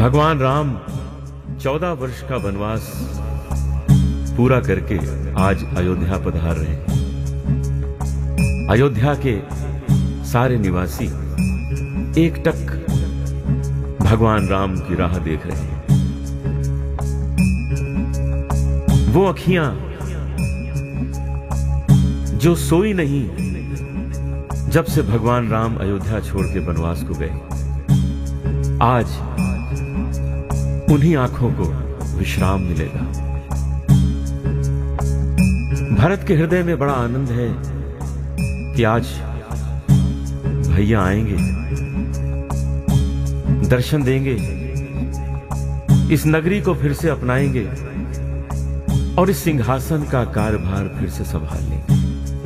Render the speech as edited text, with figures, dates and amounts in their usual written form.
भगवान राम 14 वर्ष का वनवास पूरा करके आज अयोध्या पधार रहे हैं। अयोध्या के सारे निवासी एकटक भगवान राम की राह देख रहे हैं। वो अखियां जो सोई नहीं जब से भगवान राम अयोध्या छोड़ के वनवास को गए, आज उन्हीं आंखों को विश्राम मिलेगा। भारत के हृदय में बड़ा आनंद है कि आज भैया आएंगे, दर्शन देंगे, इस नगरी को फिर से अपनाएंगे और इस सिंहासन का कार्यभार फिर से संभाल लेंगे।